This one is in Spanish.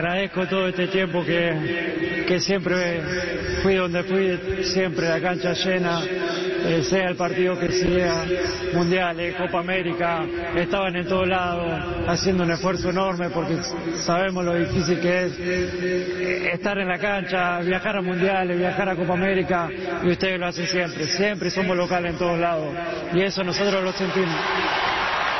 agradezco todo este tiempo que siempre fui donde fui, siempre la cancha llena, sea el partido que sea, mundiales, Copa América, estaban en todos lados haciendo un esfuerzo enorme porque sabemos lo difícil que es estar en la cancha, viajar a mundiales, viajar a Copa América, y ustedes lo hacen siempre, siempre somos locales en todos lados y eso nosotros lo sentimos.